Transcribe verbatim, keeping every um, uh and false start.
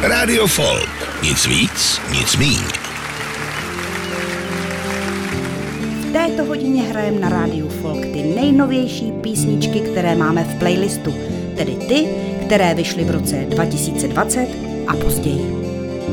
Radio Folk. Nic víc, nic míň. V této hodině hrajeme na Rádiu Folk ty nejnovější písničky, které máme v playlistu, tedy ty, které vyšly v roce dva tisíce dvacet a později.